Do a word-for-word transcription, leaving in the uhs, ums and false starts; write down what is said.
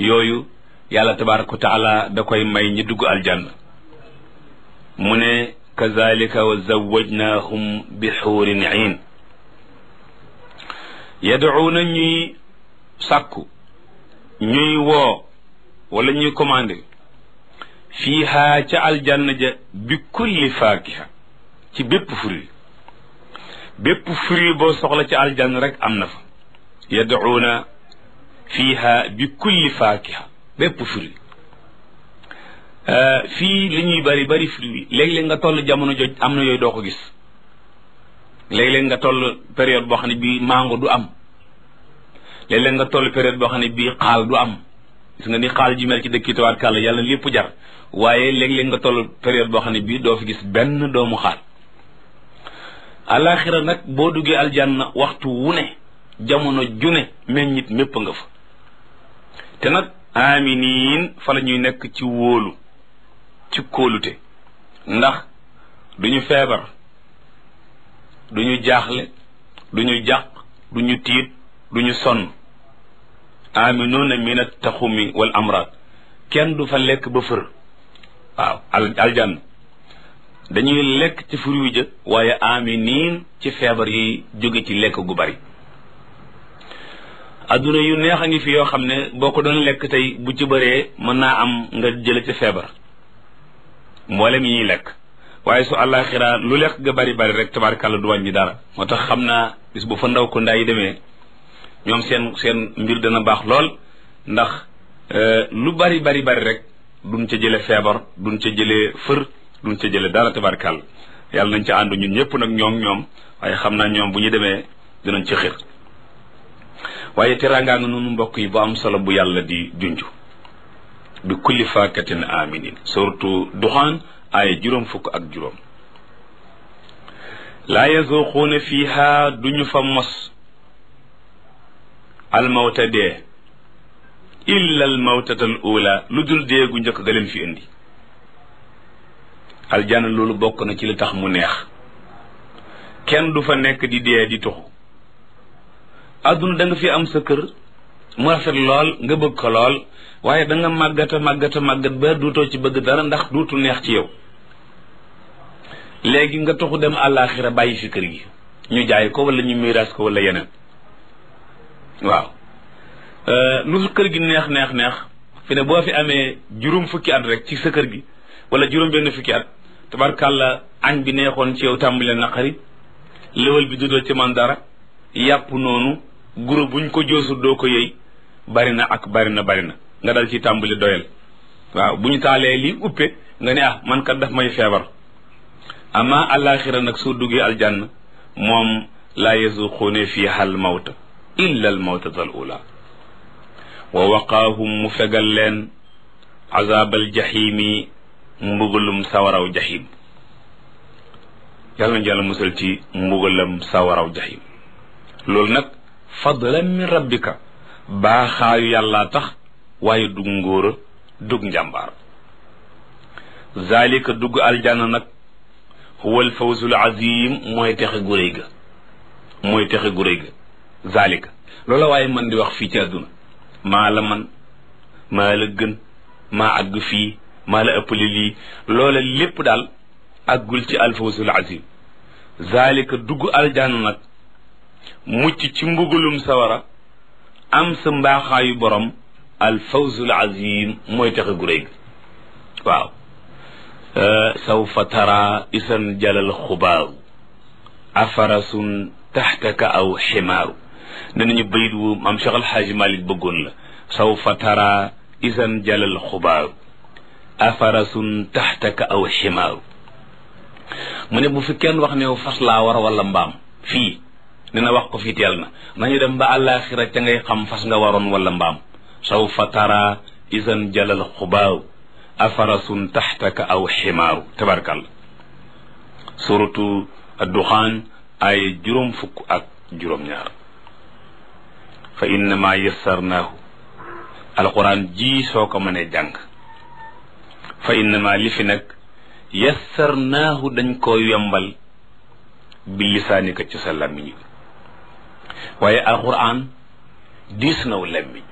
yooyu yàlla tabaraka wa taala da koy may ñi dugg aljanna mu ne kazalika wa zawwajnahum bi xuurin iin yad'uuna ñuy sàkku ñuy woo wala ñuy commandé fiiha ca aljanna ja bi kulli faakiha ci bépp fruit bépp fruit boo soxla ci aljanna rek am na fa yad'uuna fiiha bi kulli faakiha bépp fruit fii li ñuy bari bari fruit léeg-léeg nga toll jamono joj am na yooyu doo ko gis léeg-léeg nga toll période boo xam ne bii mango du am léeg-léeg nga toll période boo xam ne bii xaal du am gis nga ni xaal ji mel ci dëkk yi tawaat kàlla yàlla lépp jar waaye léeg-léeg nga toll période boo xam ne bii doo fi gis benn doomu xaal alaxira nag boo duggee aljanna waxtu wu ne jamono ju ne meññit mépp nga fa te nag aminiin fa la ñuy nekk ci wóolu ci kóolute ndax duñu feebar duñu jaaxle duñu jàq duñu tiit duñu sonn aminuuna min at-taxumi wal amraad kenn du fa lekk ba fër waaw al aljanna dañuy lekk ci fruit ja waaye aminiin ci feebar yi jóge ci lekk gu bari adduna yu neex a ngi fi yoo xam ne boo ko doon lekk tey bu ci bëree mën naa am nga jële ci feebar mboolem yi ñuy lekk waaye su àllaaxira lu lekk ga bari bari rek tabaarkàlla du wàññi dara moo tax xam naa bis bu fa ndaw ko ndaa yi demee ñoom seen seen mbir dana baax lool ndax lu bari bari bari rek duñ ca jële feebar duñ ca jële fër duñ ca jële dara tabaarkàlla yàlla nañ ca ànd ñun ñëpp nag ñoom ñoom waaye xam naa ñoom bu ñu demee dinañ ci xir waaye teraangaa nga noonu mbokk yi bu am solo bu yàlla di junju bi kulli faakatin aminin surtout duxaan ay juróom fukk ak juróom laa yazuquuna fiha duñu fa mos almawta dee illa almawtata al ula lu dul dee gu njëkk ga leen fi indi aljanna loolu bokk na ci li tax mu neex kenn du fa nekk di dee di tuxu adduna da nga fi am sa kër mu rafet lool nga bëgg ko lool waaye da nga màggata màggata màggat ba duutoo ci bëgg dara ndax duutu neex ci yow léegi nga toxu dem àllaaxira bàyyi fi kër gi ñu jaay ko wala ñu miiraas ko wala yeneen waaw lu kër gi neex neex neex fi ne boo fi amee juróom fukki at rek ci sa kër gi wala juróom benn fukki at tabarkàlla añ bi neexoon ci yow tàmbale naqari léwal bi duutoo ci man dara yàpp noonu guro buñ ko joosu doo ko yëy bari na ak bari na bari na nga dal ci tàmbali doyal waaw bu ñu taalee lii uppe nga ne ah man kat daf may feebar ama alaxira nag soo duggee aljanna moom laa yazuquuna fiha al mawta illa al mawtata al ula wa waqaahum mu fegal leen azabal jahimi mbugalum sawaraw jahim yàlla na jàlla musal ci mbugalam sawaraw jahim loolu nag fadlan min rabbika baaxaayu yàlla tax waaye dug ngóora dug njàmbaar zalika dugg aljanna nag huwa alfawzul azim mooy texe gu réy ga mooy texe gu réy ga zalika loola waaye man di wax fii ci àdduna maa la man maa la gën maa àgg fii maa la ëppale lii loola lépp daal àggul ci alfawzul azim zalika dugg aljanna nag mucc ci mbugalum sawara am sa mbaaxaayu borom al fawzul azim mooy texe gu réy waaw sawfa tara isan jalal xubaaru afarasun taxtaka aw ximaaru ne nañu bayit wu maam Cheikh Alxaaji Malik bëggoon la sawfa tara isan jalal xubaaru afarasun taxtaka aw ximaaru mu ne bu fi kenn wax ne fas laa war wala mbaam fii dina wax ko fi teel na nañu dem ba àllaaxira ca ngay xam fas nga waroon wala mbaam sawfa tara isan jalal xubaaru afarasun taxtaka aw ximaaru tabarkalla suratu adduxaan ay juróom fukk ak juróom ñaar fa innama yassarnaahu alquran ji soo ko mënee jàng fa innama li fi nag yassarnaahu dañ ko yombal bi lisaanika ci sa làmmiñ waaye alquran diis naw làmmiñ